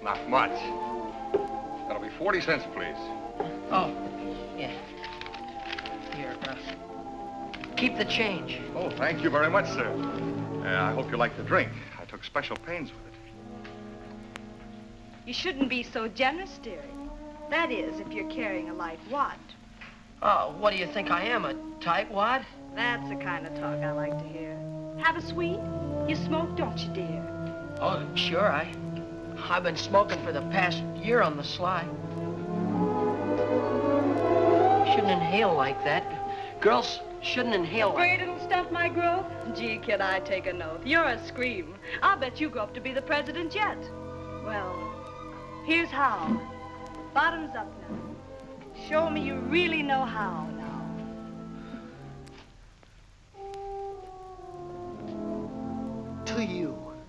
Not much. That'll be 40 cents, please. Oh, yeah. Here, keep the change. Oh, thank you very much, sir. I hope you like the drink. I took special pains with it. You shouldn't be so generous, dearie. That is, if you're carrying a light wad. Oh, what do you think I am, a tightwad? That's the kind of talk I like to hear. Have a sweet? You smoke, don't you, dear? Oh, sure, I've been smoking for the past year on the sly. Shouldn't inhale like that. Girls shouldn't inhale like... Afraid it'll stunt my growth? Gee, kid, I take a note. You're a scream. I'll bet you grow up to be the president yet. Well, here's how. Bottoms up now. Show me you really know how now. To you.